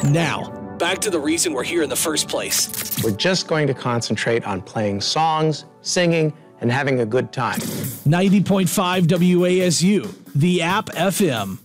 Now, back to the reason we're here in the first place. We're just going to concentrate on playing songs, singing, and having a good time. 90.5 WASU, the App FM.